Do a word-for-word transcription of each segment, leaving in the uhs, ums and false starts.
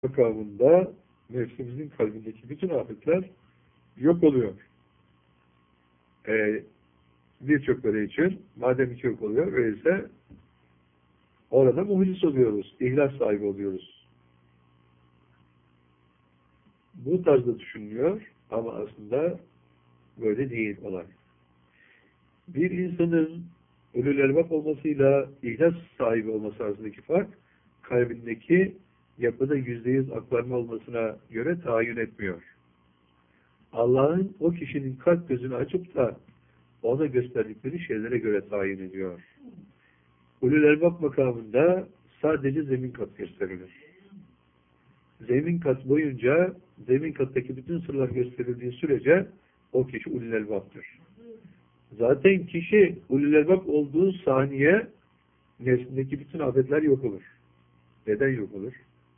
makamında nefsimizin kalbindeki bütün afetler yok oluyor. Ee, Birçokları için madem ki yok oluyor, öyleyse orada muhlis oluyoruz, ihlas sahibi oluyoruz. Bu tarzda düşünülüyor ama aslında böyle değil olay. Bir insanın ulul elbap olmasıyla ihlas sahibi olması arasındaki fark, kalbindeki yapıda yüzde yüz aklanma olmasına göre tayin etmiyor. Allah'ın o kişinin kalp gözünü açıp da ona gösterdikleri şeylere göre tayin ediyor. Ulul elbap makamında sadece zemin kat gösterilir. Zemin kat boyunca zemin kattaki bütün sırlar gösterildiği sürece o kişi ulul elbaptır. Zaten kişi ulul elbap olduğu saniye nefsindeki bütün afetler yok olur. Neden yok olur?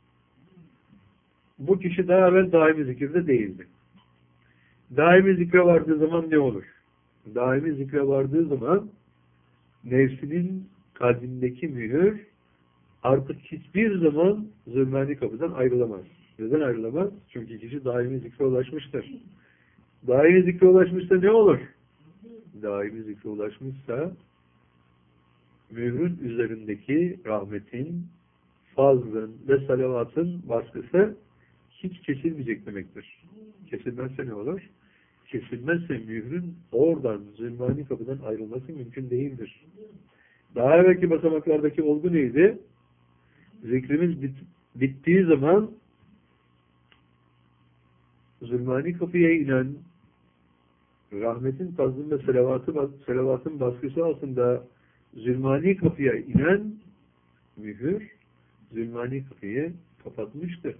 Bu kişi daha evvel daimi zikirde değildi. Daimi zikre vardığı zaman ne olur? Daimi zikre vardığı zaman nefsinin kalbindeki mühür artık hiçbir zaman zulmani kapıdan ayrılamaz. Neden ayrılamaz? Çünkü kişi daimi zikre ulaşmıştır. Daimi zikre ulaşmışsa ne olur? Daimi zikre ulaşmışsa mührün üzerindeki rahmetin, fazlın ve salavatın baskısı hiç kesilmeyecek demektir. Kesilmezse ne olur? Kesilmezse mührün oradan, zulmani kapıdan ayrılması mümkün değildir. Daha evvelki basamaklardaki olgu neydi? Zikrimiz bit bittiği zaman zulmani kapıya inen rahmetin, fazlın ve selavatı, selavatın baskısı altında zulmani kapıya inen mühür zulmani kapıyı kapatmıştır.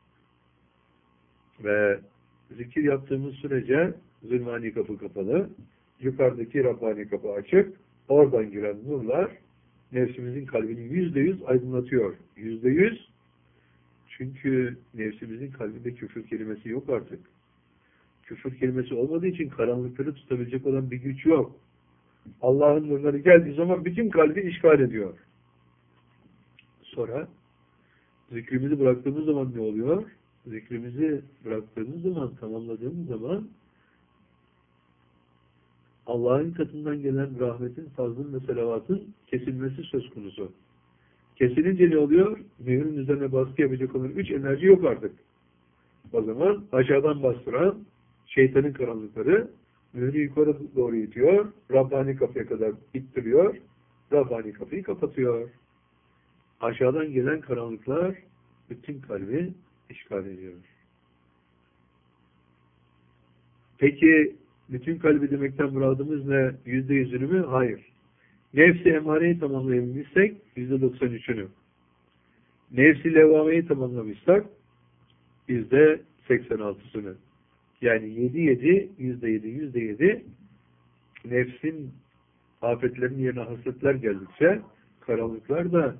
Ve zikir yaptığımız sürece zulmani kapı kapalı, yukarıdaki Rabbani kapı açık, oradan giren nurlar nefsimizin kalbini yüzde yüz aydınlatıyor. Yüzde yüz, çünkü nefsimizin kalbinde küfür kelimesi yok artık. Küfür kelimesi olmadığı için karanlıkları tutabilecek olan bir güç yok. Allah'ın nurları geldiği zaman bütün kalbi işgal ediyor. Sonra zikrimizi bıraktığımız zaman ne oluyor? Zikrimizi bıraktığımız zaman, tamamladığımız zaman Allah'ın katından gelen rahmetin, fazlın ve selavatın kesilmesi söz konusu. Kesilince ne oluyor? Mührün üzerine baskı yapacak olan üç enerji yok artık. O zaman aşağıdan bastıran şeytanın karanlıkları mührü yukarı doğru itiyor, Rabbani kapıya kadar ittiriyor, Rabbani kapıyı kapatıyor. Aşağıdan gelen karanlıklar bütün kalbi işgal ediyor. Peki bütün kalbi demekten muradımız ne? Yüzde yüzünü mü? Hayır. Nefsi emareyi tamamlayabilmişsek yüzde doksan üçünü. Nefsi levameyi tamamlamışsak yüzde seksen altısını. Yani yedi yedi, yüzde yedi, yüzde yedi nefsin afetlerinin yerine hasletler geldikçe karanlıklar da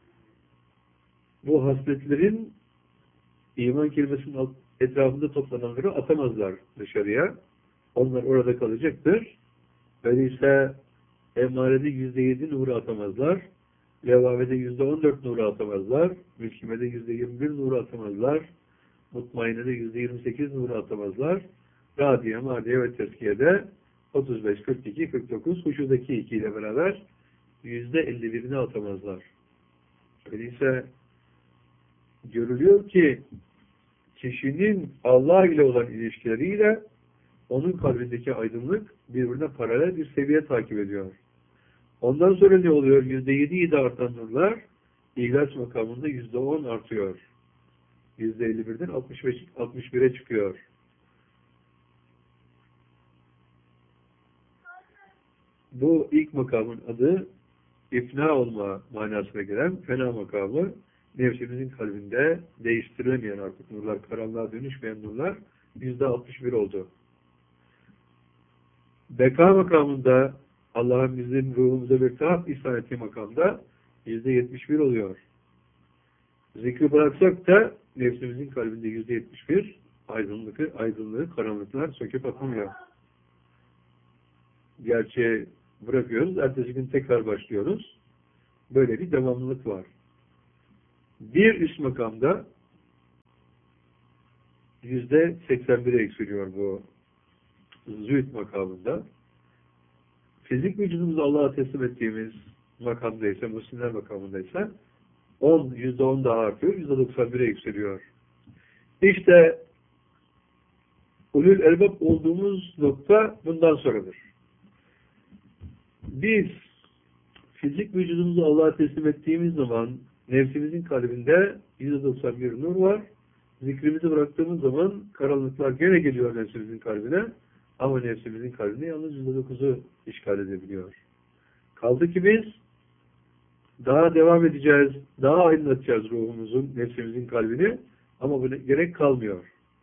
bu hasletlerin iman kelimesinin etrafında toplananları atamazlar dışarıya. Onlar orada kalacaktır. Öyleyse emarede yüzde yedi nuru atamazlar. Levavede yüzde on dört nuru atamazlar. Mülkimede yüzde yirmi bir nuru atamazlar. Mutmainede yüzde yirmi sekiz nuru atamazlar. Radiye, Mardiye ve Tezkiye'de otuz beş, kırk iki, kırk dokuz, huşudaki iki ile beraber yüzde elli birini atamazlar. Öyleyse görülüyor ki kişinin Allah ile olan ilişkileriyle onun kalbindeki aydınlık birbirine paralel bir seviye takip ediyor. Ondan sonra ne oluyor? yüzde yedi yedi artan nurlar ihlas makamında yüzde on artıyor. yüzde elli birden altmış beş, altmış bire çıkıyor. Bu ilk makamın adı ifna olma manasına gelen fena makamı. Nefsimizin kalbinde değiştirilemeyen artık nurlar, karanlığa dönüşmeyen nurlar yüzde altmış bir oldu. Beka makamında Allah'ın bizim ruhumuza bir taat ihsan ettiği makamda yüzde yetmiş bir oluyor. Zikri bıraksak da nefsimizin kalbinde yüzde yetmiş bir aydınlığı, aydınlığı, karanlıklar söküp atılmıyor. Gerçi bırakıyoruz, ertesi gün tekrar başlıyoruz. Böyle bir devamlılık var. Bir üst makamda yüzde seksen bire yükseliyor bu zühd makamında. Fizik vücudumuzu Allah'a teslim ettiğimiz makamdaysa, Müslümanlar makamındaysa on, yüzde on daha artıyor, yüzde doksan bire yükseliyor. İşte ulul elbab olduğumuz nokta bundan sonradır. Biz fizik vücudumuzu Allah'a teslim ettiğimiz zaman nefsimizin kalbinde yüzde doksan bir nur var. Zikrimizi bıraktığımız zaman karanlıklar gene geliyor nefsimizin kalbine. Ama nefsimizin kalbinde yalnız yüzde dokuzu işgal edebiliyor. Kaldı ki biz daha devam edeceğiz, daha aydınlatacağız ruhumuzun, nefsimizin kalbini. Ama buna gerek kalmıyor.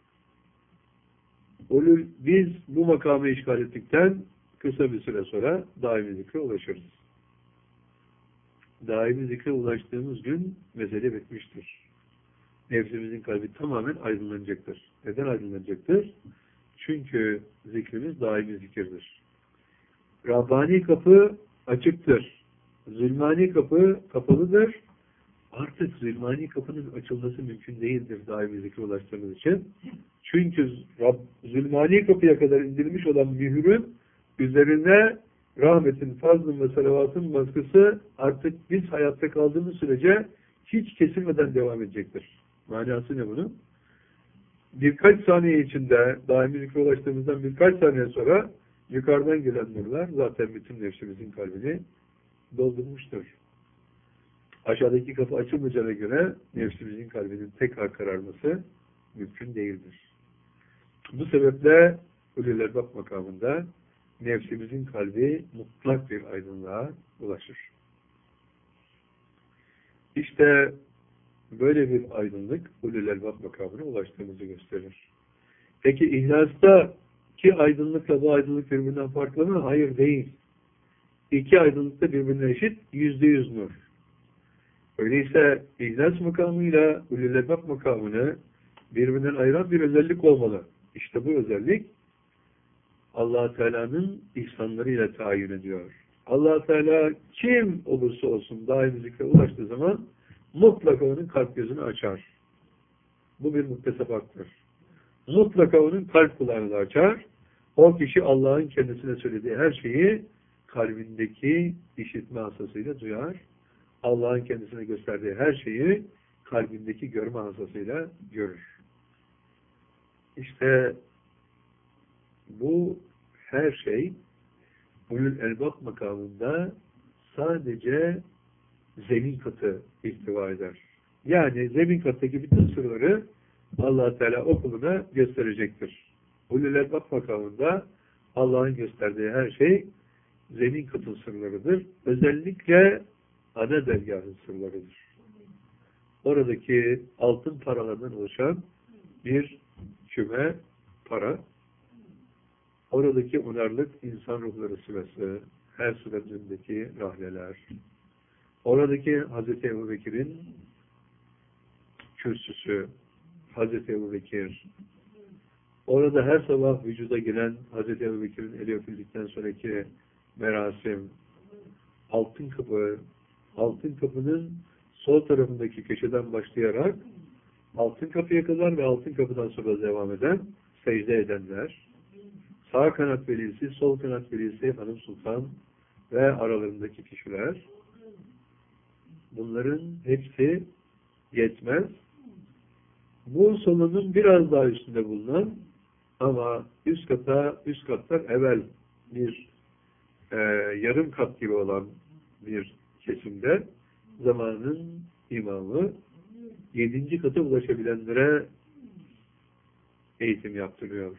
Biz bu makamı işgal ettikten kısa bir süre sonra daimi zikre ulaşırız. Daimi zikre ulaştığımız gün mesele bitmiştir. Nefsimizin kalbi tamamen aydınlanacaktır. Neden aydınlanacaktır? Çünkü zikrimiz daimi zikirdir. Rabbani kapı açıktır. Zulmani kapı kapalıdır. Artık zulmani kapının açılması mümkün değildir daimi zikre ulaştığımız için. Çünkü Rab, zulmani kapıya kadar indirilmiş olan mührün üzerine rahmetin, fazlın ve salavatın baskısı artık biz hayatta kaldığımız sürece hiç kesilmeden devam edecektir. Manası ne bunun? Birkaç saniye içinde, daimi zikre ulaştığımızdan birkaç saniye sonra yukarıdan gelen nurlar zaten bütün nefsimizin kalbini doldurmuştur. Aşağıdaki kapı açılmayacağına göre nefsimizin kalbinin tekrar kararması mümkün değildir. Bu sebeple ulul elbab makamında nefsimizin kalbi mutlak bir aydınlığa ulaşır. İşte böyle bir aydınlık ulul elbab makamına ulaştığımızı gösterir. Peki ihlasta ki aydınlıkla bu aydınlık birbirinden farklı mı? Hayır, değil. İki aydınlık da birbirine eşit, yüzde yüz nur. Öyleyse ihlas makamıyla ulul elbab makamını birbirinden ayıran bir özellik olmalı. İşte bu özellik Allah Teala'nın ihsanlarıyla tayin ediyor. Allah Teala kim olursa olsun daimi zikre ulaştığı zaman mutlaka onun kalp gözünü açar. Bu bir muktesebattır. Mutlaka onun kalp kulağını da açar. O kişi Allah'ın kendisine söylediği her şeyi kalbindeki işitme hasasıyla duyar. Allah'ın kendisine gösterdiği her şeyi kalbindeki görme hasasıyla görür. İşte bu her şey ulul elbab makamında sadece zemin katı ihtiva eder. Yani zemin kattaki bütün sırları Allah Teala o kuluna gösterecektir. Ulul elbab makamında Allah'ın gösterdiği her şey zemin katı sırlarıdır. Özellikle ana dergahın sırlarıdır. Oradaki altın paralardan oluşan bir küme para, oradaki unarlık insan ruhları sırası, her sıradaki rahleler, oradaki Hazreti Ebubekir'in kürsüsü, Hazreti Ebubekir, orada her sabah vücuda giren Hazreti Ebubekir'in eli öpüldükten sonraki merasim, altın kapı, altın kapının sol tarafındaki köşeden başlayarak altın kapıya kadar ve altın kapıdan sonra devam eden secde edenler, sağ kanat velisi, sol kanat velisi, hanım sultan ve aralarındaki kişiler, bunların hepsi yetmez. Bu sonunun biraz daha üstünde bulunan ama üst kata, üst kattan evvel bir e, yarım kat gibi olan bir kesimde zamanın imamı yedinci kata ulaşabilenlere eğitim yaptırıyor.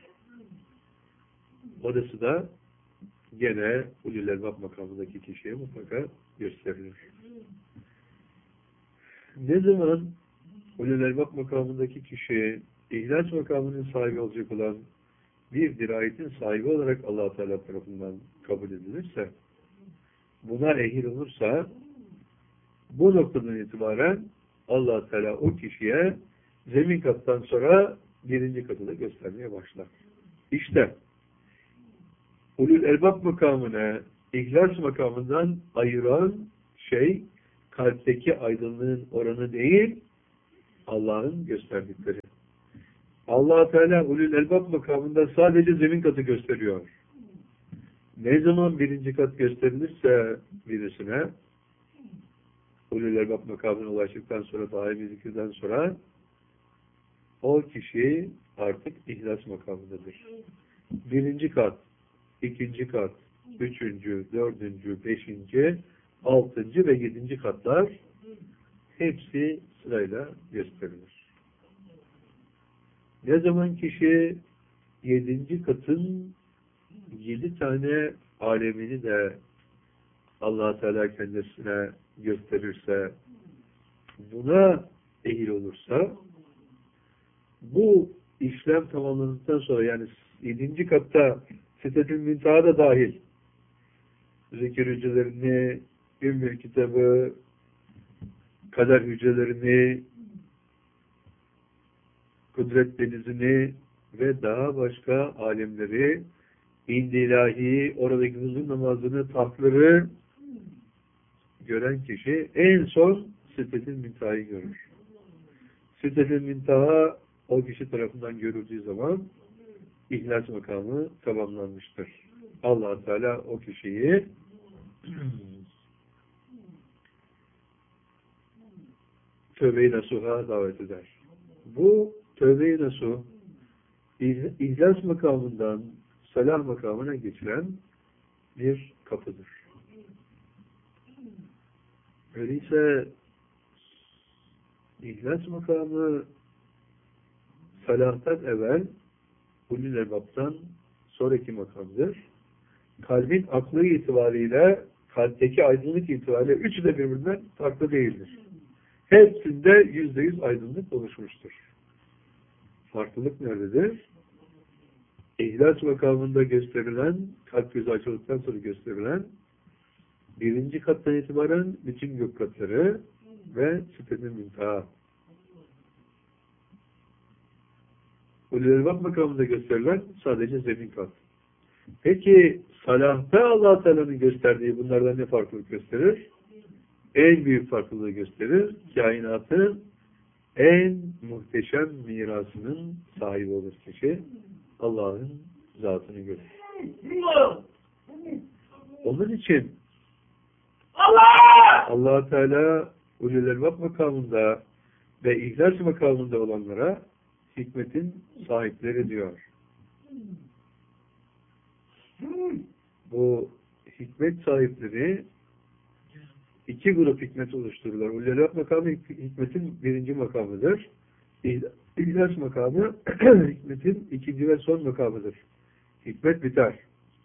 Orası da gene ulul elbab makamındaki kişiye mutlaka gösterilir. Ne zaman ulul elbab makamındaki kişi ihlas makamının sahibi olacak olan bir dirayetin sahibi olarak Allah Teala tarafından kabul edilirse, buna ehil olursa, bu noktadan itibaren Allah Teala o kişiye zemin kattan sonra birinci katı da göstermeye başlar. İşte ulul elbab makamını ihlas makamından ayıran şey kalpteki aydınlığın oranı değil, Allah'ın gösterdikleri. Allah Teala ulul elbab makamında sadece zemin katı gösteriyor. Ne zaman birinci kat gösterilirse birisine, ulul elbab makamına ulaştıktan sonra, daimi zikirden sonra, o kişi artık ihlas makamındadır. Birinci kat, ikinci kat, üçüncü, dördüncü, beşinci, altıncı ve yedinci katlar hepsi sırayla gösterilir. Ne zaman kişi yedinci katın yedi tane alemini de Allah Teala kendisine gösterirse, buna ehil olursa, bu işlem tamamlandıktan sonra, yani yedinci katta Sidretül Münteha da dahil, zikir hücrelerini, Ümmül Kitabı, kader hücrelerini, kudret denizini ve daha başka alemleri, İnd-i ilahi, oradaki huzur namazını, tahtları gören kişi en son Sidretül Münteha'yı görür. Sidretül Münteha o kişi tarafından görüldüğü zaman ihlas makamı tamamlanmıştır. Allah Teala o kişiyi tövbe-i nasuha davet eder. Bu tövbe-i nasuh ihlas makamından salah makamına geçilen bir kapıdır. Öyleyse ihlas makamı salahtan evvel ulul elbaptan sonraki makamdır. Kalbin aklı itibariyle, kalpteki aydınlık itibariyle üçü de birbirinden farklı değildir. Hepsinde yüzde yüz aydınlık oluşmuştur. Farklılık nerededir? İhlas makamında gösterilen, kalp gözü açıldıktan sonra gösterilen birinci kattan itibaren bütün gök katları ve Sidretül Münteha. Ulul elbab makamında gösterilen sadece zemin kat. Peki salahta Allah Teala'nın gösterdiği bunlardan ne farklılık gösterir? En büyük farklılığı gösterir. Kainatın en muhteşem mirasının sahibi olur kişi. Allah'ın zatını görür. Onun için Allah Allah Teala ulul elbab makamında ve ihlas makamında olanlara hikmetin sahipleri diyor. Bu hikmet sahipleri iki grup hikmet oluştururlar. Ulul elbab makamı hikmetin birinci makamıdır. İhlas makamı hikmetin ikinci ve son makamıdır. Hikmet biter.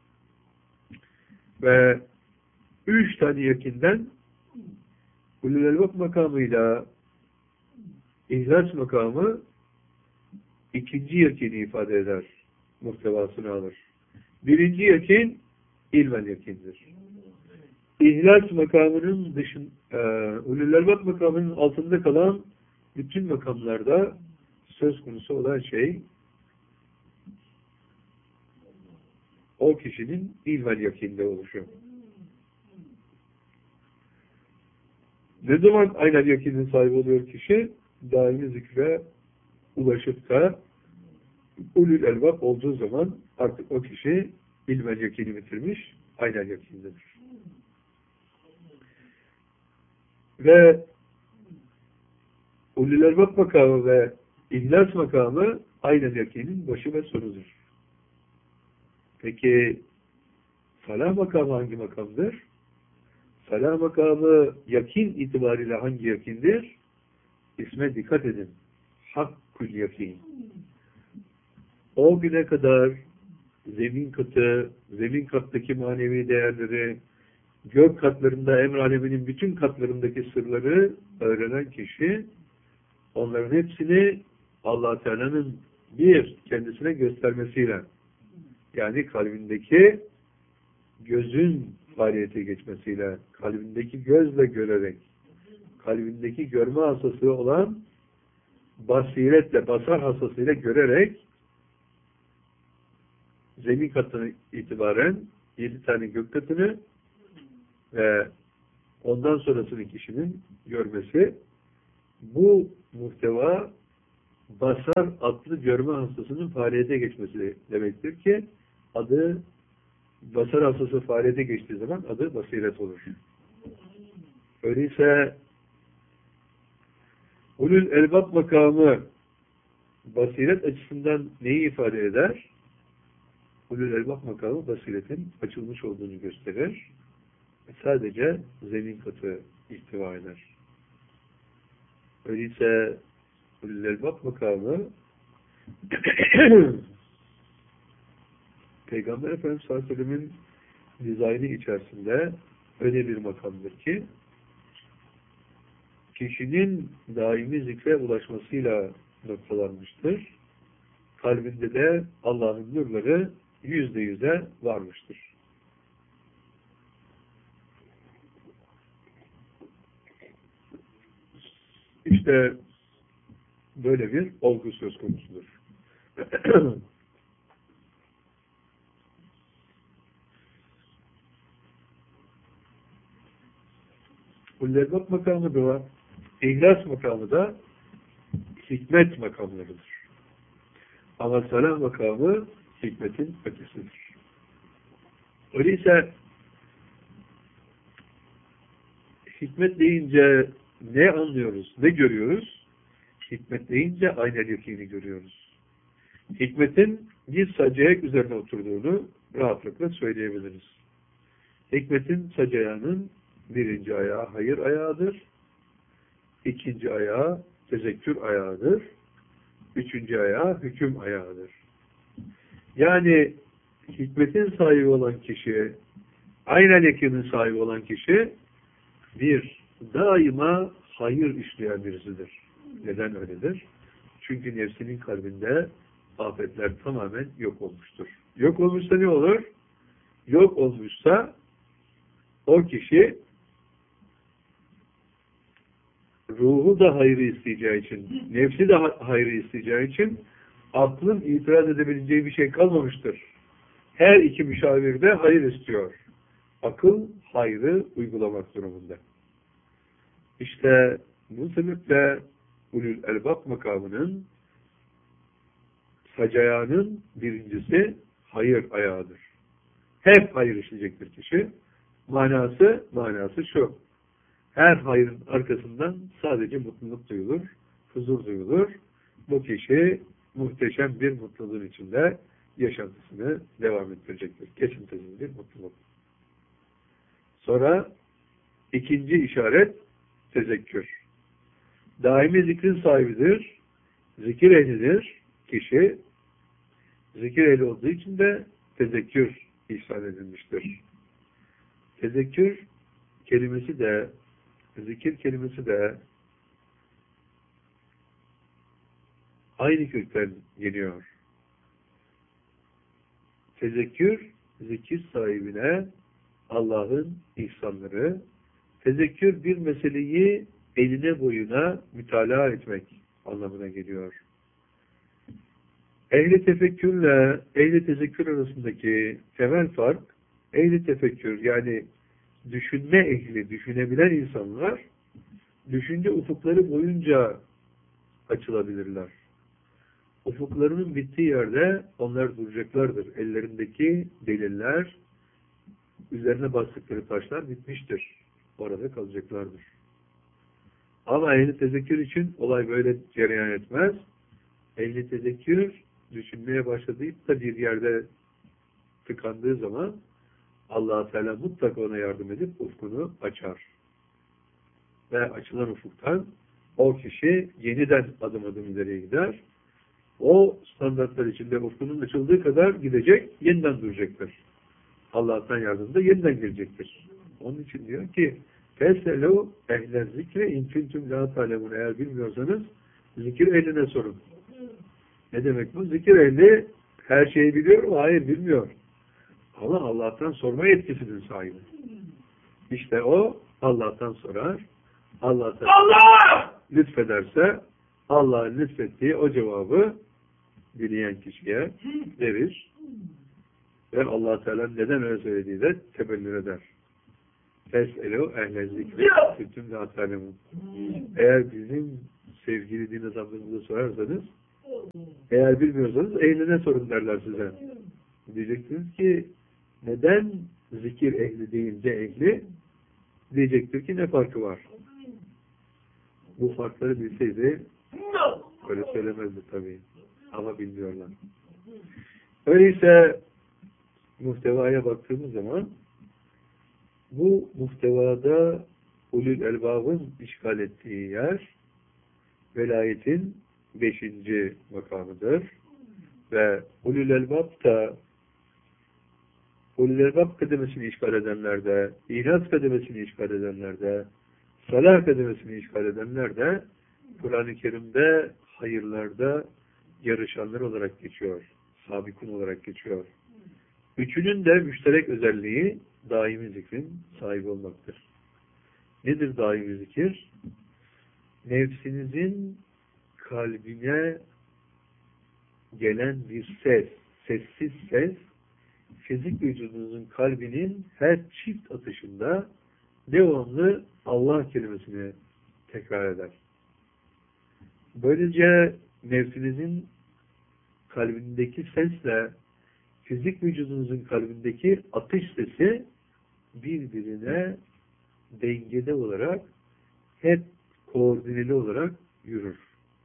Ve üç tane yakinden ulul elbab makamıyla ihlas makamı ikinci yakini ifade eder. Muhtevasını alır. Birinci yakin ilmen yakindir. İhlas makamının dışın, e, ulul elbab makamının altında kalan bütün makamlarda söz konusu olan şey o kişinin ilmen yakinde oluşu. Ne zaman aynen yakinin sahibi oluyor kişi? Daimi zikre ulaşıp da ulul elbab olduğu zaman artık o kişi ilmen yakini bitirmiş, aynen yakindedir. Ve ulul elbab makamı ve ihlas makamı aynen yakinin başı ve sonudur. Peki salah makamı hangi makamdır? Salah makamı yakin itibariyle hangi yakindir? İsme dikkat edin. Hakkül yakin. O güne kadar zemin katı, zemin kattaki manevi değerleri, gök katlarında, emr aleminin bütün katlarındaki sırları öğrenen kişi, onların hepsini Allah Teala'nın bir kendisine göstermesiyle, yani kalbindeki gözün faaliyete geçmesiyle, kalbindeki gözle görerek, kalbindeki görme hasası olan basiretle, basar hasasıyla görerek zemin katına itibaren yedi tane gök katını ve ondan sonrasını kişinin görmesi, bu muhteva basar adlı görme hastasının faaliyete geçmesi demektir ki adı basar hastası faaliyete geçtiği zaman adı basiret olur. Öyleyse ulul elbab makamı basiret açısından neyi ifade eder? Ulul elbab makamı basiretin açılmış olduğunu gösterir. Sadece zemin katı ihtiva eder. Öyleyse ulul elbab makamı Peygamber Efendimiz sallallahu aleyhi ve sellem'in dizaynı içerisinde öyle bir makamdır ki kişinin daimi zikre ulaşmasıyla noktalanmıştır. Kalbinde de Allah'ın nurları yüzde yüze varmıştır. İşte böyle bir olgu söz konusudur. Ullerbab makamı da İhlas makamı da hikmet makamlarıdır. Ama salah makamı hikmetin ötesidir. Öyleyse hikmet deyince ne anlıyoruz, ne görüyoruz? Hikmet deyince aynel yakini görüyoruz. Hikmetin bir sacayek üzerine oturduğunu rahatlıkla söyleyebiliriz. Hikmetin sacayağının birinci ayağı hayır ayağıdır. İkinci ayağı tezekkür ayağıdır. Üçüncü ayağı hüküm ayağıdır. Yani hikmetin sahibi olan kişi, aynel yakinin sahibi olan kişi bir daima hayır işleyen birisidir. Neden öyledir? Çünkü nefsinin kalbinde afetler tamamen yok olmuştur. Yok olmuşsa ne olur? Yok olmuşsa o kişi ruhu da hayrı isteyeceği için, nefsi de hayrı isteyeceği için aklın itiraz edebileceği bir şey kalmamıştır. Her iki müşavir de hayır istiyor. Akıl hayrı uygulamak durumunda. İşte bu sebeple ulul elbab makamının sacayağının birincisi hayır ayağıdır. Hep hayır işleyecektir kişi. Manası, manası şu. Her hayrın arkasından sadece mutluluk duyulur, huzur duyulur. Bu kişi muhteşem bir mutluluğun içinde yaşantısını devam ettirecektir. Kesintisiz bir mutluluk. Sonra ikinci işaret tezekkür. Daimi zikrin sahibidir. Zikir ehlidir kişi. Zikir ehli olduğu için de tezekkür ihsan edilmiştir. Tezekkür kelimesi de zikir kelimesi de aynı kökten geliyor. Tezekkür, zikir sahibine Allah'ın ihsanları, tezekkür bir meseleyi eline boyuna mütalaa etmek anlamına geliyor. Ehli tefekkürle ehli tezekkür arasındaki temel fark, ehli tefekkür yani düşünme ehli, düşünebilen insanlar düşünce ufukları boyunca açılabilirler. Ufuklarının bittiği yerde onlar duracaklardır. Ellerindeki deliller, üzerine bastıkları taşlar bitmiştir. Orada kalacaklardır. Ama ehli tezekkür için olay böyle cereyan etmez. Ehli tezekkür düşünmeye başlayıp da bir yerde tıkandığı zaman Allah-u Teala mutlaka ona yardım edip ufkunu açar. Ve açılan ufuktan o kişi yeniden adım adım ileriye gider. O standartlar içinde ufkunun açıldığı kadar gidecek, yeniden duracaktır. Allah'tan yardımda yeniden gelecektir. Onun için diyor ki فَسَلُوا اَهْلَ zikre اِنْ كُنْتُمْ لَا تَعْلَمُونَ Eğer bilmiyorsanız zikir ehline sorun. Ne demek bu? Zikir ehli her şeyi biliyor mu? Hayır, bilmiyor. Ama Allah'tan sorma yetkisinin sahibi. İşte o Allah'tan sorar. Allah'tan Allah! lütfederse Allah'ın lütfettiği o cevabı dileyen kişiye verir. Ve Allah-u Teala neden öyle söylediği de tebellür eder. Fes'elu ehle zikri küntüm la ta'lemun. Eğer bizim sevgili din adamlarımıza sorarsanız Eğer bilmiyorsanız ehline sorun derler size. Diyeceksiniz ki neden zikir ehli deyince ehli? Diyecektir ki ne farkı var? Bu farkları bilseydi öyle söylemezdi tabii. Ama bilmiyorlar. Öyleyse muhtevaya baktığımız zaman bu muhtevada ulul elbabın işgal ettiği yer velayetin beşinci makamıdır. Ve ulul elbab da ulul elbab kademesini işgal edenlerde, ihlas kademesini işgal edenlerde, salah kademesini işgal edenlerde Kur'an-ı Kerim'de hayırlarda yarışanlar olarak geçiyor. Sabikun olarak geçiyor. Üçünün de müşterek özelliği daimi zikrin sahibi olmaktır. Nedir daimi zikir? Nefsinizin kalbine gelen bir ses, sessiz ses, fizik vücudunuzun kalbinin her çift atışında devamlı Allah kelimesini tekrar eder. Böylece nefsinizin kalbindeki sesle fizik vücudunuzun kalbindeki atış sesi birbirine dengede olarak hep koordineli olarak yürür.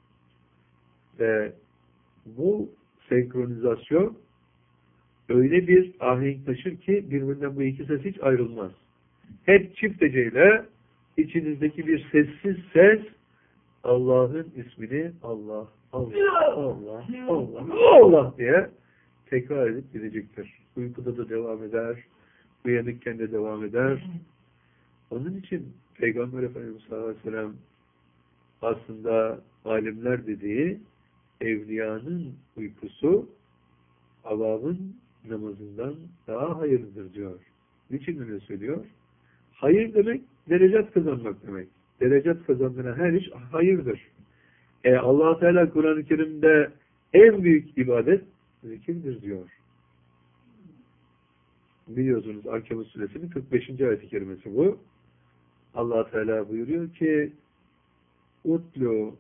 Ve bu senkronizasyon öyle bir ahenk taşır ki birbirinden bu iki ses hiç ayrılmaz. Hep çifteceyle içinizdeki bir sessiz ses Allah'ın ismini Allah, Allah, Allah, Allah, Allah diye tekrar edip gidecektir. Uykuda da devam eder, uyanıkken de devam eder. Onun için Peygamber Efendimiz sallallahu aleyhi ve sellem aslında alimler dediği evliyanın uykusu avamın namazından daha hayırlıdır diyor. Niçin öyle söylüyor? Hayır demek derecat kazanmak demek. Derecat kazandıran her iş hayırdır. E, Allah Teala Kur'an-ı Kerim'de en büyük ibadet zikirdir diyor. Biliyorsunuz Ankebut Suresinin kırk beşinci ayet-i kerimesi bu. Allah Teala buyuruyor ki Utlu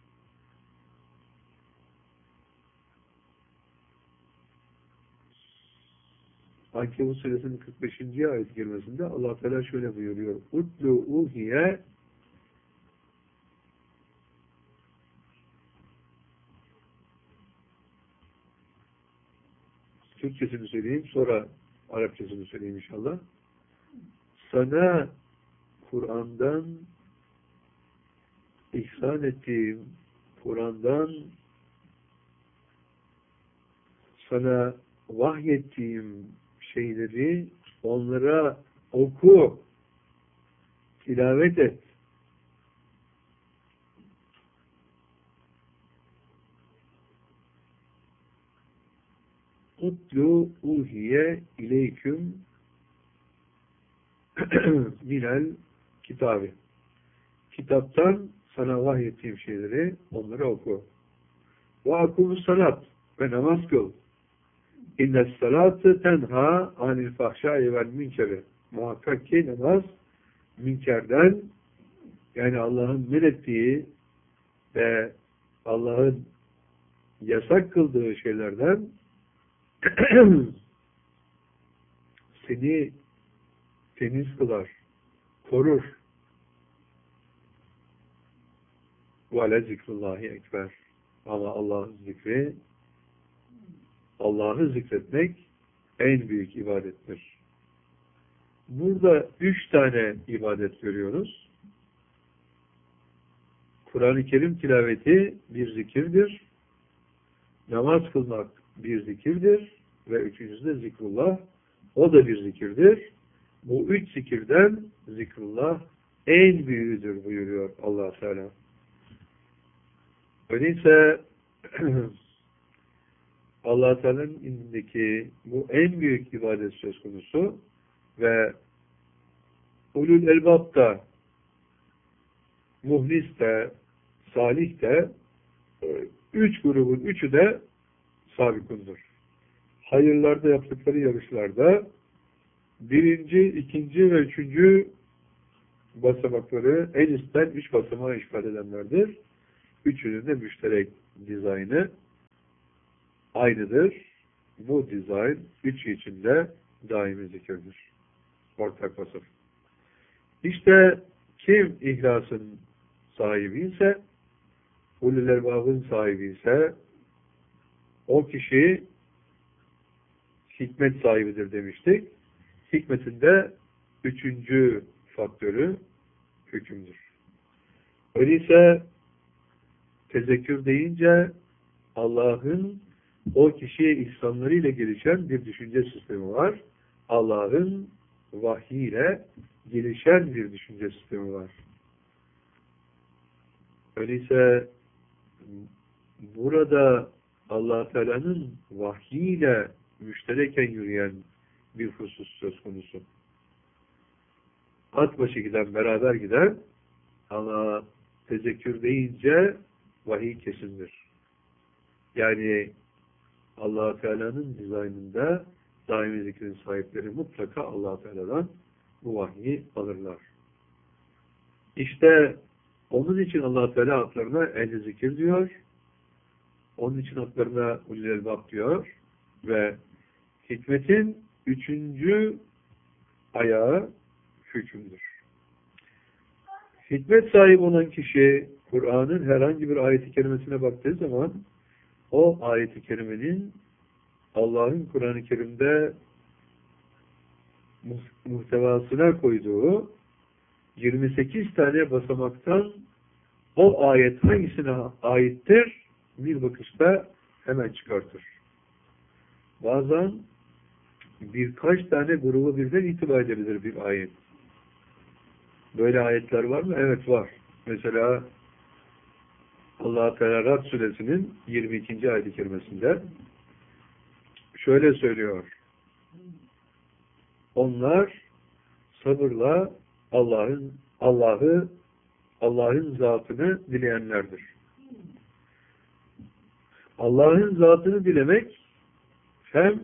Ankebut Suresinin kırk beşinci ayet-i kerimesinde Allah Teala şöyle buyuruyor. Utlu uhiye Türkçesini söyleyeyim, sonra Arapçasını söyleyeyim inşallah. Sana Kur'an'dan ihsan ettiğim, Kur'an'dan sana vahyettiğim şeyleri onlara oku, tilavet et. Utlu uhiye ileyküm minel kitabı. Kitaptan sana vahyettiğim şeyleri onlara oku. Ve akumus salat ve namaz kıl. İnnes salatı tenha anil fahşai vel münkeri. Muhakkak ki namaz münkerden, yani Allah'ın men ettiği ve Allah'ın yasak kıldığı şeylerden seni temiz kılar, korur. Ve ale zikrullahi ekber. Ama Allah'ın zikri, Allah'ı zikretmek en büyük ibadettir. Burada üç tane ibadet görüyoruz. Kur'an-ı Kerim tilaveti bir zikirdir. Namaz kılmak bir zikirdir. Ve üçüncüsü de zikrullah. O da bir zikirdir. Bu üç zikirden zikrullah en büyüğüdür buyuruyor Allah Teala. Öyleyse Allah Teala'nın indindeki bu en büyük ibadet söz konusu ve ulul elbab da, muhlis de, salih de, üç grubun üçü de sabikundur. Hayırlarda yaptıkları yarışlarda birinci, ikinci ve üçüncü basamakları en üstten üç basamağı işgal edenlerdir. Üçünün de müşterek dizaynı aynıdır. Bu dizayn üçü içinde daimi zikirdir. Ortak vasıf. İşte kim ihlasın sahibi ise, ulul elbabın sahibi ise, o kişi hikmet sahibidir demiştik. Hikmetin de üçüncü faktörü hükümdür. Öyleyse tezekkür deyince Allah'ın o kişiye ihsanlarıyla gelişen bir düşünce sistemi var. Allah'ın vahyiyle gelişen bir düşünce sistemi var. Öyleyse burada Allah Teala'nın vahyiyle müştereken yürüyen bir husus söz konusu. At başı giden, beraber giden, ama tezekkür deyince vahiy kesindir. Yani Allah Teala'nın dizaynında daimi zikrin sahipleri mutlaka Allah Teala'dan bu vahyi alırlar. İşte onun için Allah Teala atlarına ehli zikir diyor. Onun için atlarına ulul elbab diyor ve hikmetin üçüncü ayağı hükümdür. Hikmet sahibi olan kişi Kur'an'ın herhangi bir ayet-i kerimesine baktığı zaman o ayet-i kerimenin Allah'ın Kur'an-ı Kerim'de muhtevasına koyduğu yirmi sekiz tane basamaktan o ayet hangisine aittir bir bakışta hemen çıkartır. Bazen birkaç tane grubu birden itibar edebilir bir ayet. Böyle ayetler var mı? Evet, var. Mesela Allah-u Teala Rad suresinin yirmi ikinci ayet-i kerimesinde şöyle söylüyor. Onlar sabırla Allah'ın Allah'ı Allah'ın zatını dileyenlerdir. Allah'ın zatını dilemek hem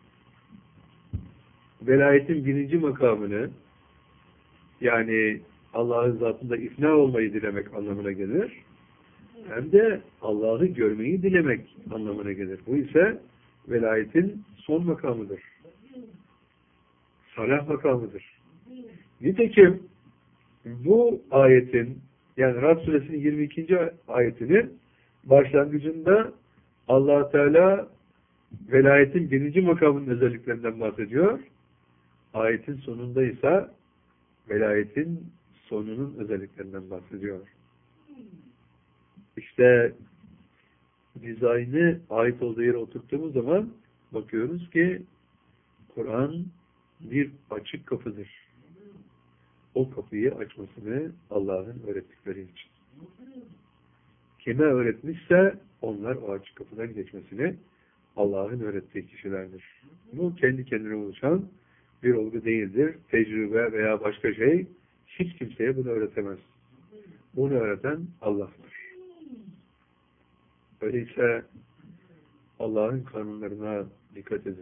velayetin birinci makamını, yani Allah'ın zatında ifna olmayı dilemek anlamına gelir. Hem de Allah'ı görmeyi dilemek anlamına gelir. Bu ise velayetin son makamıdır. Salah makamıdır. Nitekim bu ayetin, yani Rad suresinin yirmi ikinci ayetinin başlangıcında Allah Teala velayetin birinci makamının özelliklerinden bahsediyor. Ayetin sonunda ise velayetin sonunun özelliklerinden bahsediyor. İşte dizaynı ait olduğu yere oturttuğumuz zaman bakıyoruz ki Kur'an bir açık kapıdır. O kapıyı açmasını Allah'ın öğrettikleri için. Kime öğretmişse onlar o açık kapıdan geçmesini Allah'ın öğrettiği kişilerdir. Bu kendi kendine oluşan bir olgu değildir. Tecrübe veya başka şey hiç kimseye bunu öğretemez. Bunu öğreten Allah'tır. Öyleyse Allah'ın kanunlarına dikkat edin.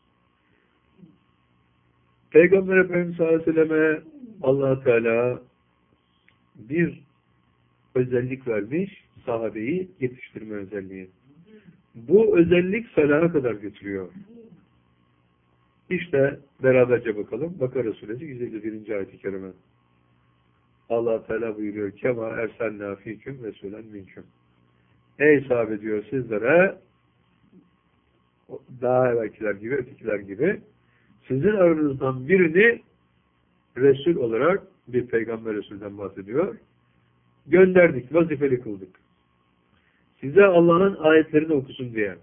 Peygamber Efendimiz sallallahu aleyhi ve selleme Allah Teala bir özellik vermiş, sahabeyi yetiştirme özelliği. Bu özellik salaha kadar götürüyor. İşte beraberce bakalım. Bakara suresi yüz elli birinci ayet-i kerime. Allah Teala buyuruyor: "Kema erselnâ fîküm resûlen minküm." Ey sahabe diyor, sizlere daha evvelkiler gibi, ötekiler gibi sizin aranızdan birini Resul olarak, bir peygamber Resul'den bahsediyor, gönderdik, vazifeli kıldık. Size Allah'ın ayetlerini okusun diye.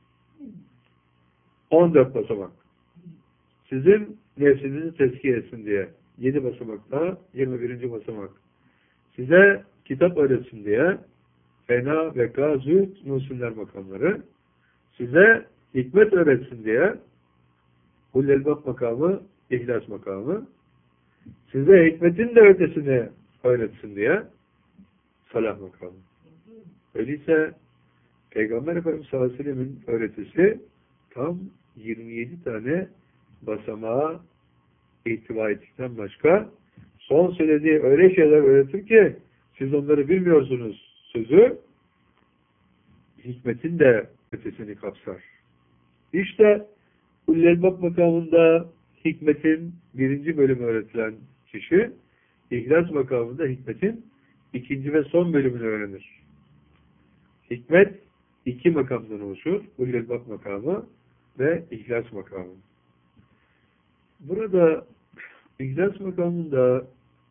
on dört basamak. Sizin nefsinizi tezkiye etsin diye. yedi basamakta yirmi birinci basamak. Size kitap öğretsin diye. Fena, veka, zühd, muhsinler makamları. Size hikmet öğretsin diye. Ulul elbab makamı, ihlas makamı. Size hikmetin de ötesini öğretsin diye salah makamı. Öyleyse Peygamber Efendimiz sallallahu aleyhi ve sellem'in öğretisi tam yirmi yedi tane basamağa ihtiva ettikten başka son söylediği öyle şeyler öğretir ki siz onları bilmiyorsunuz sözü hikmetin de ötesini kapsar. İşte Ulul-Elbab makamında hikmetin birinci bölümü öğretilen kişi, İhlas makamında hikmetin ikinci ve son bölümünü öğrenir. Hikmet iki makamdan oluşur. Ulul-Elbab makamı ve İhlas makamı. Burada İhlas makamında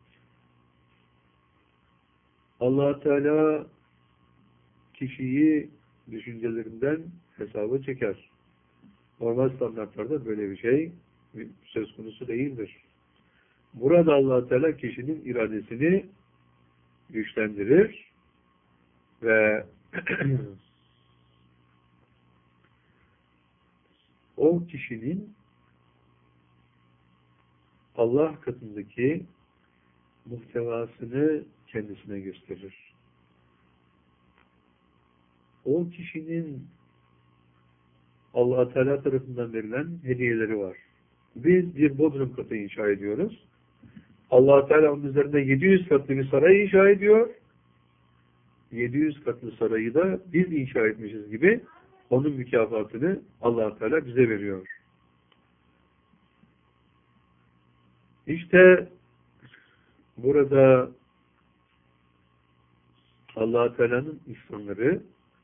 Allah Teala kişiyi düşüncelerinden hesaba çeker. Normal standartlarda böyle bir şey söz konusu değildir. Burada Allah Teala kişinin iradesini güçlendirir ve o kişinin Allah katındaki muhtevasını kendisine gösterir. O kişinin Allah Teala tarafından verilen hediyeleri var. Biz bir bodrum katı inşa ediyoruz. Allah Teala onun üzerinde yedi yüz katlı bir saray inşa ediyor. yedi yüz katlı sarayı da biz inşa etmişiz gibi onun mükafatını Allah Teala bize veriyor. İşte burada Allah Teala'nın ihsanları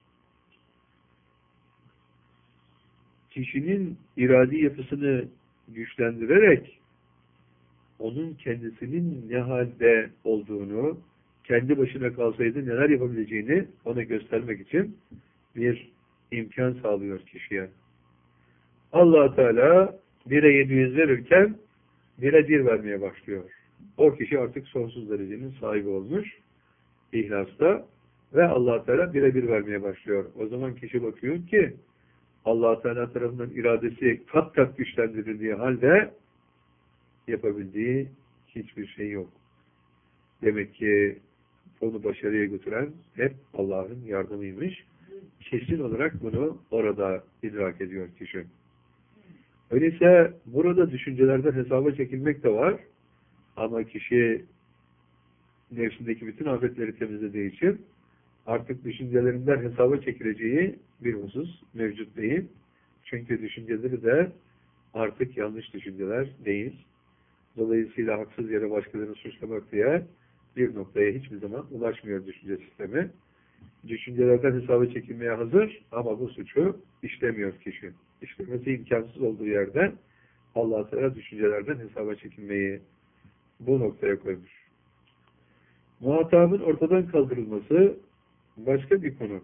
kişinin iradi yapısını güçlendirerek onun kendisinin ne halde olduğunu, kendi başına kalsaydı neler yapabileceğini ona göstermek için bir imkan sağlıyor kişiye. Allah Teala bire yedi yüz verirken bire bir vermeye başlıyor. O kişi artık sonsuz derecenin sahibi olmuş İhlas'ta ve Allah Teala bire bir vermeye başlıyor. O zaman kişi bakıyor ki Allah Teala tarafından iradesi kat kat güçlendirildiği halde yapabildiği hiçbir şey yok. Demek ki onu başarıya götüren hep Allah'ın yardımıymış. Kesin olarak bunu orada idrak ediyor kişi. Öyleyse burada düşüncelerden hesaba çekilmek de var. Ama kişi nefsindeki bütün afetleri temizlediği için artık düşüncelerinden hesaba çekileceği bir husus mevcut değil. Çünkü düşünceleri de artık yanlış düşünceler değil. Dolayısıyla haksız yere başkalarını suçlamak diye bir noktaya hiçbir zaman ulaşmıyor düşünce sistemi. Düşüncelerden hesaba çekilmeye hazır ama bu suçu işlemiyor kişi. İşlemesi imkansız olduğu yerde Allah Teala düşüncelerden hesaba çekilmeyi bu noktaya koymuş. Muhatabın ortadan kaldırılması başka bir konu.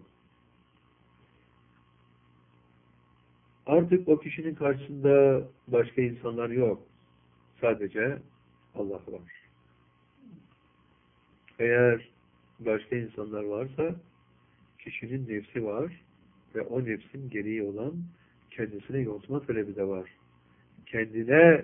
Artık o kişinin karşısında başka insanlar yok. Sadece Allah var. Eğer başka insanlar varsa kişinin nefsi var ve o nefsin gereği olan kendisine yontma talebi de var. Kendine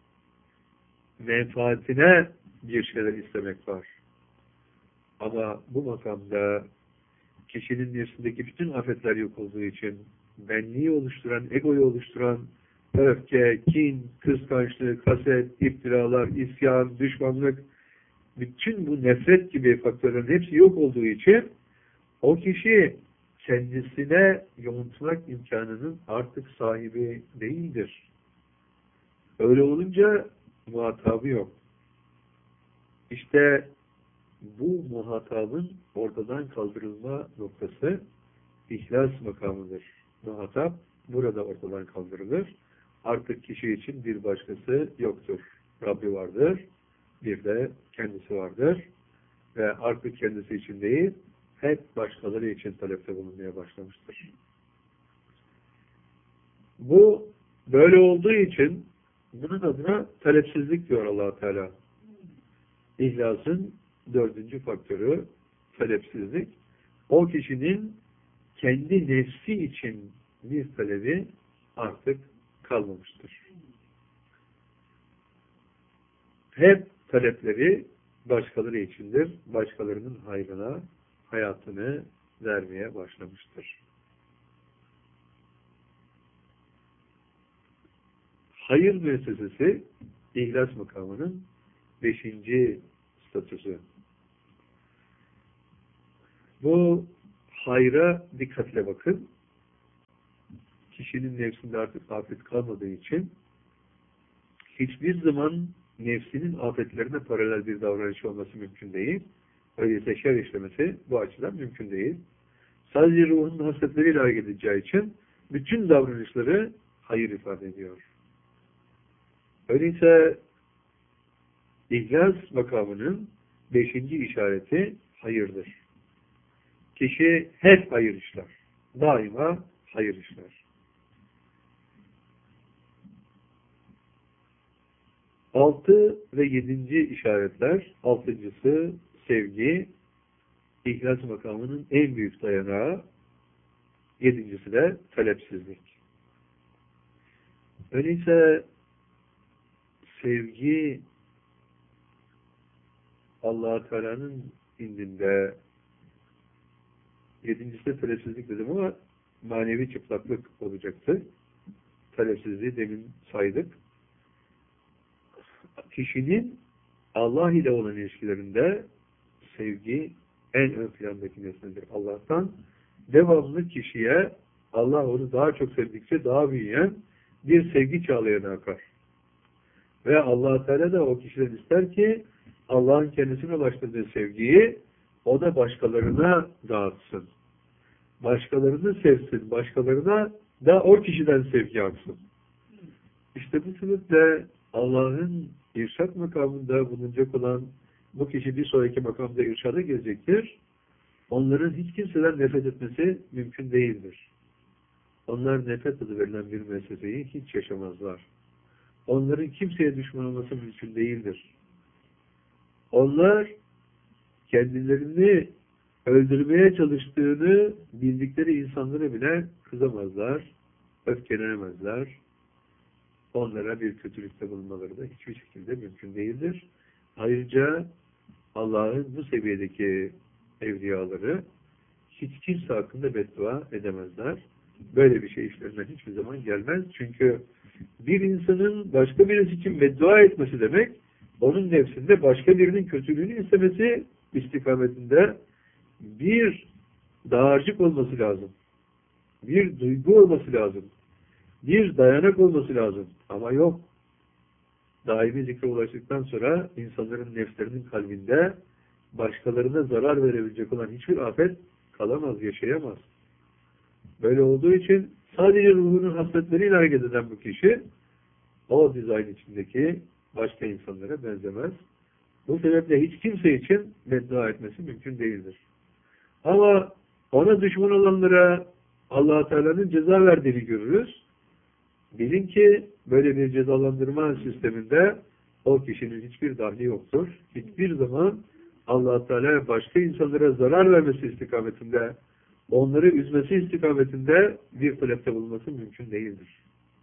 menfaatine bir şeyler istemek var. Ama bu makamda kişinin nefsindeki bütün afetler yok olduğu için benliği oluşturan, egoyu oluşturan öfke, kin, kıskançlık, haset, iftiralar, isyan, düşmanlık, bütün bu nefret gibi faktörlerin hepsi yok olduğu için o kişi kendisine yontmak imkanının artık sahibi değildir. Öyle olunca muhatabı yok. İşte bu muhatabın ortadan kaldırılma noktası İhlas makamıdır. Muhatap burada ortadan kaldırılır. Artık kişi için bir başkası yoktur. Rabbi vardır, bir de kendisi vardır ve artık kendisi için değil, hep başkaları için talepte bulunmaya başlamıştır. Bu böyle olduğu için bunun adına talepsizlik diyor Allah Teala. İhlasın dördüncü faktörü talepsizlik. O kişinin kendi nefsi için bir talebi artık kalmamıştır. Hep talepleri başkaları içindir. Başkalarının hayrına hayatını vermeye başlamıştır. Hayır müessesesi İhlas makamının beşinci statüsü. Bu hayra dikkatle bakın. kişinin nefsinde artık afet kalmadığı için hiçbir zaman nefsinin afetlerine paralel bir davranış olması mümkün değil. Öyleyse şer işlemesi bu açıdan mümkün değil. Sadece ruhun hasletleriyle hareket edeceği için bütün davranışları hayır ifade ediyor. Öyleyse İhlas makamının beşinci işareti hayırdır. Kişi hep hayır işler. Daima hayır işler. Altı ve yedinci işaretler, altıncısı sevgi, İhlas makamının en büyük dayanağı, yedincisi de talepsizlik. Öyleyse sevgi Allah-u Teala'nın indinde, yedincisi de talepsizlik dedim ama manevi çıplaklık olacaktı. Talepsizliği demin saydık. Kişinin Allah ile olan ilişkilerinde sevgi en ön plandaki nesnedir Allah'tan. Devamlı kişiye Allah onu daha çok sevdikçe daha büyüyen bir sevgi çağlayanı akar. Ve Allah Teala da o kişiden ister ki Allah'ın kendisine ulaştırdığı sevgiyi o da başkalarına dağıtsın. Başkalarını sevsin, başkalarına da o kişiden sevgi aksın. İşte bu sebeple Allah'ın irşad makamında bulunacak olan bu kişi bir sonraki makamda irşada gelecektir. Onların hiç kimseden nefret etmesi mümkün değildir. Onlar nefret adı verilen bir meseleyi hiç yaşamazlar. Onların kimseye düşman olması mümkün değildir. Onlar kendilerini öldürmeye çalıştığını bildikleri insanlara bile kızamazlar, öfkelenemezler. Onlara bir kötülükte bulunmaları da hiçbir şekilde mümkün değildir. Ayrıca Allah'ın bu seviyedeki evliyaları hiç kimse hakkında beddua edemezler. Böyle bir şey işlerinden hiçbir zaman gelmez. Çünkü bir insanın başka birisi için beddua etmesi demek, onun nefsinde başka birinin kötülüğünü istemesi istikametinde bir dağarcık olması lazım. Bir duygu olması lazım. Bir dayanak olması lazım. Ama yok. Daimi zikre ulaştıktan sonra insanların nefslerinin kalbinde başkalarına zarar verebilecek olan hiçbir afet kalamaz, yaşayamaz. Böyle olduğu için sadece ruhunun hasletleriyle hareket eden bu kişi o dizayn içindeki başka insanlara benzemez. Bu sebeple hiç kimse için beddua etmesi mümkün değildir. Ama ona düşman olanlara Allah-u Teala'nın ceza verdiğini görürüz. Bilin ki böyle bir cezalandırma sisteminde o kişinin hiçbir dahli yoktur. Hiçbir zaman Allah-u Teala başka insanlara zarar vermesi istikametinde, onları üzmesi istikametinde bir talepte bulunması mümkün değildir.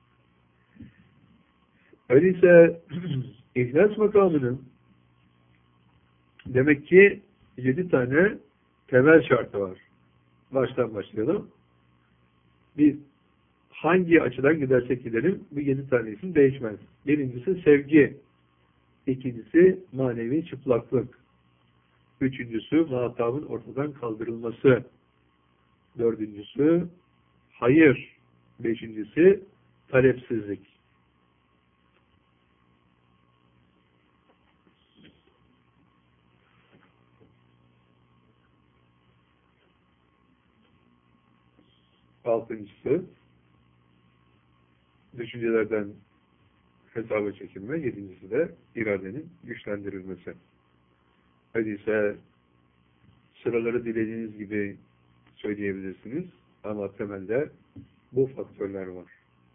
Öyleyse İhlas makamının demek ki yedi tane temel şartı var. Baştan başlayalım. Bir, hangi açıdan gidersek gidelim bu yedi tane isim değişmez. Birincisi sevgi. İkincisi manevi çıplaklık. Üçüncüsü muhatabın ortadan kaldırılması. Dördüncüsü hayır. Beşincisi talepsizlik. Altıncısı düşüncelerden hesaba çekilme. Yedincisi de iradenin güçlendirilmesi. Öyleyse sıraları dilediğiniz gibi söyleyebilirsiniz. Ama temelde bu faktörler var.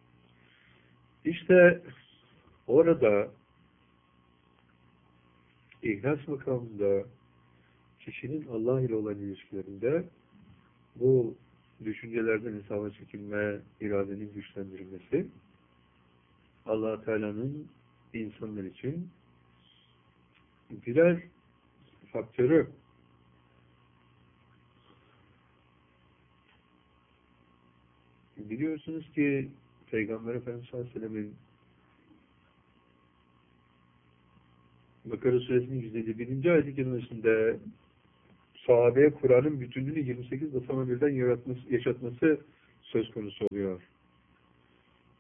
İşte orada İhlas makamında kişinin Allah ile olan ilişkilerinde bu düşüncelerden hesaba çekilme, iradenin güçlendirilmesi Allah Teala'nın insanlar için birer faktörü. Biliyorsunuz ki Peygamber Efendimiz sallallahu aleyhi ve sellem'in Bakara suresinin yüz elli birinci ayet-i kerimesinde sahabeye Kur'an'ın bütünlüğünü yirmi sekiz basamağı birden yaratması, yaşatması söz konusu oluyor.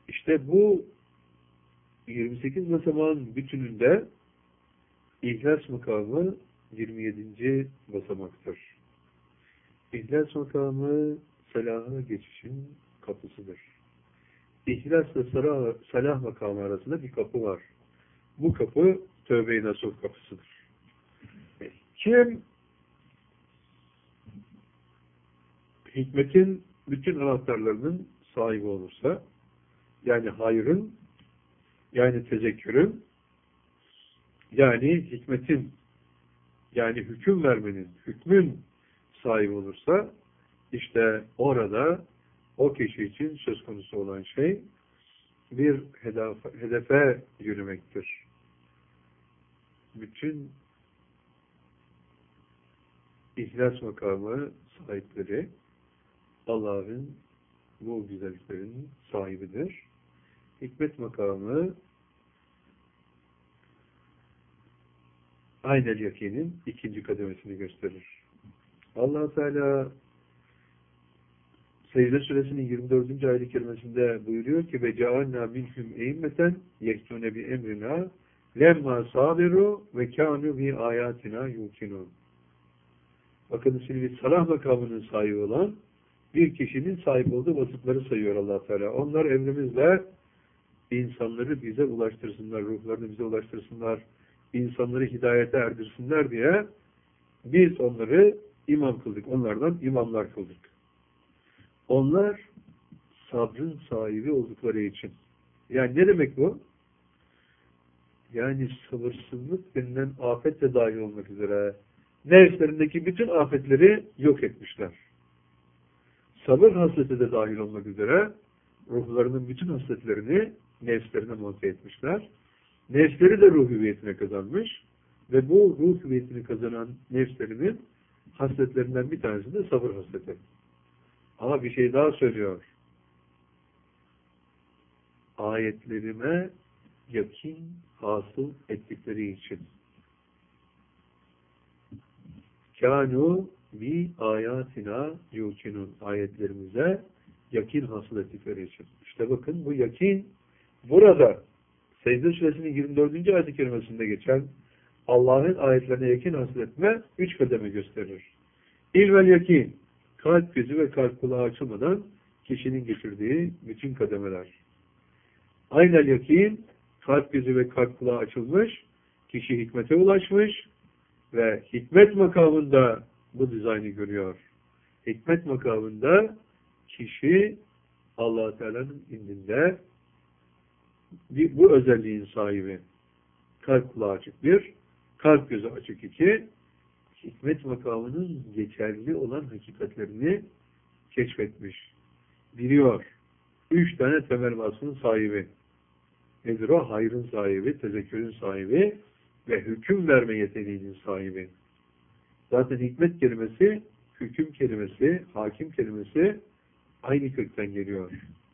İşte bu yirmi sekiz basamağın bütününde İhlas makamı yirmi yedinci basamaktır. İhlas makamı salaha geçişin kapısıdır. İhlasla salah, salah makamı arasında bir kapı var. Bu kapı tövbe-i nasuh kapısıdır. Kim hikmetin bütün anahtarlarının sahibi olursa, yani hayrın, yani tezekkürün, yani hikmetin, yani hüküm vermenin, hükmün sahibi olursa, işte orada o kişi için söz konusu olan şey bir hedefe, hedefe yürümektir. Bütün İhlas makamı sahipleri Allah'ın bu güzelliklerin sahibidir. Hikmet makamı aynel yakinin ikinci kademesini gösterir. Allah Teala Secde Suresinin yirmi dördüncü ayet-i kerimesinde buyuruyor ki ve cealna minhum e'immeten yehtune bi emrina lemma sabiru ve kanu bi ayatina yukinun. Bakın şimdi salah makamının sahibi olan bir kişinin sahip olduğu vasıfları sayıyor Allah Teala. Onlar emrimizle insanları bize ulaştırsınlar, ruhlarını bize ulaştırsınlar, insanları hidayete erdirsinler diye biz onları imam kıldık. Onlardan imamlar kıldık. Onlar sabrın sahibi oldukları için. Yani ne demek bu? Yani sabırsızlık denilen afet de dahil olmak üzere nefslerindeki bütün afetleri yok etmişler. Sabır hasreti de dahil olmak üzere ruhlarının bütün hasletlerini nefslerine monte etmişler. Nefsleri de ruh hüviyetine kazanmış ve bu ruh hüviyetini kazanan nefslerinin hasletlerinden bir tanesi de sabır hasleti. Ama bir şey daha söylüyor. Ayetlerime yakin hasıl ettikleri için. Kânû bi ayatina yukinun, ayetlerimize yakin hasıl ettikleri için. İşte bakın bu yakin burada Secde Suresinin yirmi dördüncü ayet-i kerimesinde geçen Allah'ın ayetlerine yakin hasıl etme üç kademe gösterir. İlvel yakin, kalp gözü ve kalp kulağı açılmadan kişinin geçirdiği bütün kademeler. Aynel yakin, kalp gözü ve kalp kulağı açılmış, kişi hikmete ulaşmış ve hikmet makamında bu dizaynı görüyor. Hikmet makamında kişi Allah-u Teala'nın indinde bir, bu özelliğin sahibi. Kalp kulağı açık bir, kalp gözü açık iki, hikmet makamının geçerli olan hakikatlerini keşfetmiş. Biliyor. Üç tane temel vasfın sahibi. Nedir o? Hayrın sahibi, tezekkürün sahibi ve hüküm verme yeteneğinin sahibi. Zaten hikmet kelimesi, hüküm kelimesi, hakim kelimesi aynı kökten geliyor.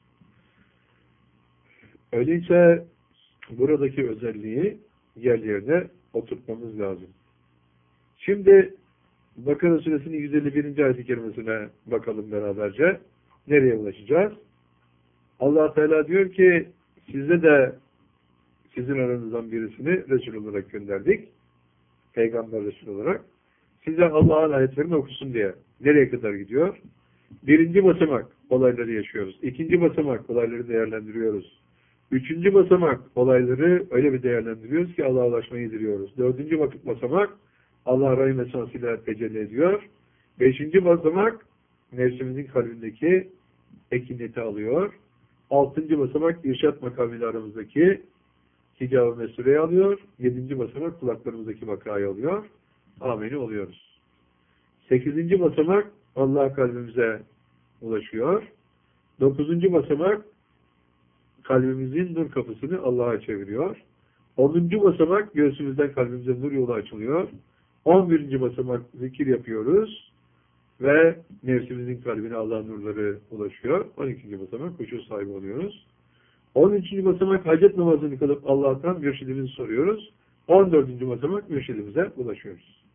Öyleyse buradaki özelliği yer yerine oturtmamız lazım. Şimdi Bakara Suresinin yüz elli birinci ayet-i kerimesine bakalım beraberce. Nereye ulaşacağız? Allah Teala diyor ki size de sizin aranızdan birisini Resul olarak gönderdik. Peygamber Resul olarak. Size Allah'ın ayetlerini okusun diye. Nereye kadar gidiyor? Birinci basamak olayları yaşıyoruz. İkinci basamak olayları değerlendiriyoruz. Üçüncü basamak olayları öyle bir değerlendiriyoruz ki Allah'a ulaşmayı diliyoruz. Dördüncü basamak Allah rahim esasıyla tecelli ediyor. Beşinci basamak nefsimizin kalbindeki ekineti alıyor. Altıncı basamak irşat makamıyla aramızdaki hicab-ı mesureyi alıyor. Yedinci basamak kulaklarımızdaki vakayı alıyor. Ameni oluyoruz. Sekizinci basamak Allah kalbimize ulaşıyor. Dokuzuncu basamak kalbimizin nur kapısını Allah'a çeviriyor. Onuncu basamak göğsümüzden kalbimize nur yolu açılıyor. On birinci basamak zikir yapıyoruz ve nefsimizin kalbine Allah'ın nurları ulaşıyor. On ikinci basamak huşu sahibi oluyoruz. On üçüncü basamak hacet namazını kılıp Allah'tan mürşidimizi soruyoruz. On dördüncü basamak mürşidimize ulaşıyoruz.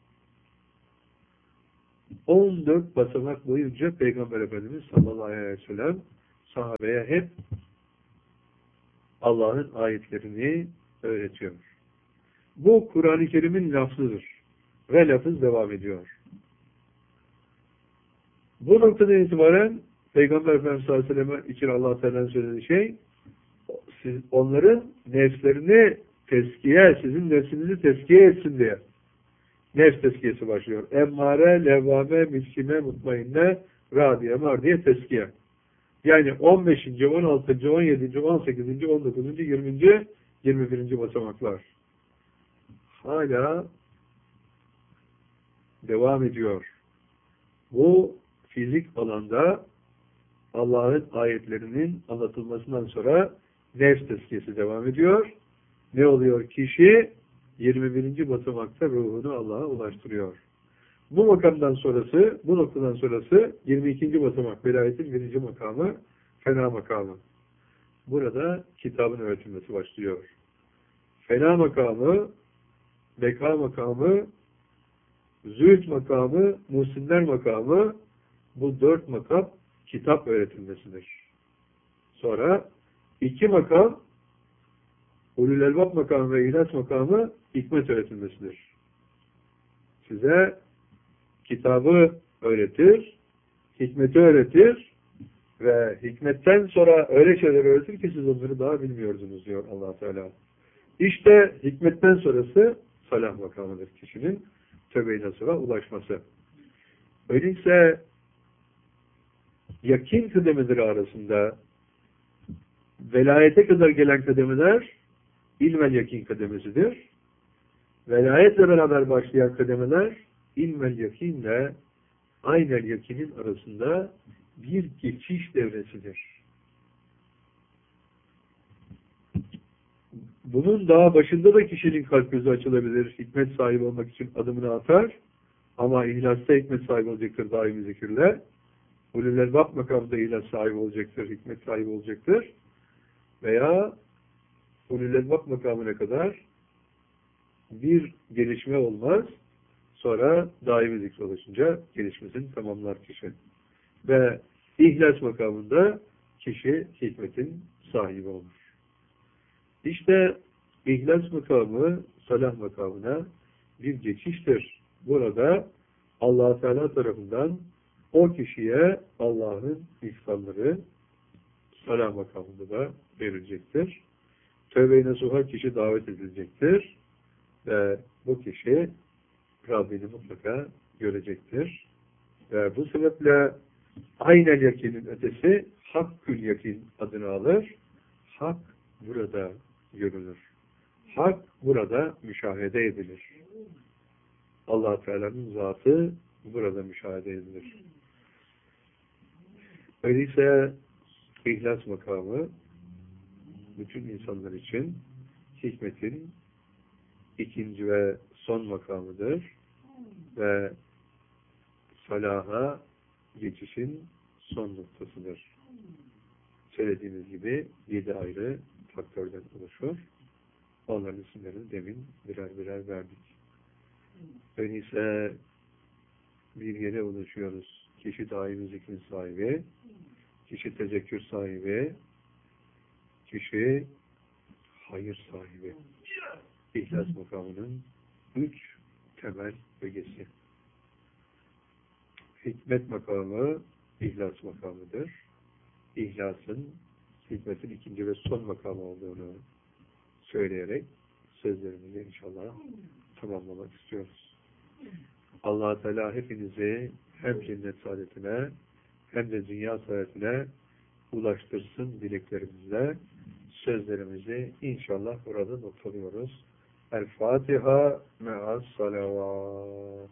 On dört basamak boyunca Peygamber Efendimiz sallallahu aleyhi ve sellem sahabeye hep Allah'ın ayetlerini öğretiyor. Bu Kur'an-ı Kerim'in lafzıdır. Ve lafız devam ediyor. Bu noktadan itibaren Peygamber Efendimiz sallallahu aleyhi ve sellem için Allah Teala'nın söylediği şey, siz onların nefslerini teskiye, sizin nefsinizi teskiye etsin diye. Nefs teskiyesi başlıyor. Emmare, levvame, miskine, mutmainne, radiye, mardiye teskiye. Yani on beşinci, on altıncı, on yedinci, on sekizinci, on dokuzuncu, yirminci, yirmi birinci basamaklar. Hala devam ediyor. Bu fizik alanda Allah'ın ayetlerinin anlatılmasından sonra nefs tezkiyesi devam ediyor. Ne oluyor? Kişi yirmi birinci basamakta ruhunu Allah'a ulaştırıyor. Bu makamdan sonrası, bu noktadan sonrası yirmi ikinci basamak, velayetin birinci makamı, fena makamı. Burada kitabın öğretilmesi başlıyor. Fena makamı, beka makamı, zühd makamı, muhsinler makamı, bu dört makam kitap öğretilmesidir. Sonra iki makam, ulul elbab makamı ve ihlas makamı hikmet öğretilmesidir. Size kitabı öğretir, hikmeti öğretir ve hikmetten sonra öyle şeyler öğretir ki siz onları daha bilmiyordunuz diyor Allah Teala. İşte hikmetten sonrası salah makamıdır kişinin tövbe-i nasuha ulaşması. Öyleyse yakin kıdemeleri arasında velayete kadar gelen kademeler ilmel yakin kademesidir. Velayetle beraber başlayan kademeler ilmel yakinle aynel yakinin arasında bir geçiş devresidir. Bunun daha başında da kişinin kalp gözü açılabilir, hikmet sahibi olmak için adımını atar ama ihlasta hikmet sahibi olacaktır daimi zikirle. Ulul elbab makamında ihlas sahibi olacaktır, hikmet sahibi olacaktır. Veya ulul elbab makamına kadar bir gelişme olmaz. Sonra daimi zikre ulaşınca gelişmesini tamamlar kişi. Ve ihlas makamında kişi hikmetin sahibi olur. İşte ihlas makamı salah makamına bir geçiştir. Burada Allah Teala tarafından o kişiye Allah'ın ihsanları salah makamında da verilecektir. Tövbe-i nasuha kişi davet edilecektir. Ve bu kişi Rabbini mutlaka görecektir. Ve bu sebeple aynel yakinin ötesi hakkül yakin adını alır. Hak burada görülür. Hak burada müşahede edilir. Allah Teala'nın zatı burada müşahede edilir. Öyleyse ihlas makamı bütün insanlar için hikmetin ikinci ve son makamıdır ve salaha geçişin son noktasıdır. Söylediğimiz gibi yedi ayrı faktörden oluşur. Onların isimlerini demin birer birer verdik. Öyleyse bir yere ulaşıyoruz. Kişi daimi zikrin sahibi, kişi tezekkür sahibi, kişi hayır sahibi. İhlas makamının üç temel ögesi. Hikmet makamı ihlas makamıdır. İhlasın hikmetin ikinci ve son makamı olduğunu söyleyerek sözlerimizi inşallah tamamlamak istiyoruz. Allah Teala hepinizi hem cennet saadetine hem de dünya saadetine ulaştırsın dileklerimizle. Sözlerimizi inşallah burada noktalıyoruz. El Fatiha me'as salavat.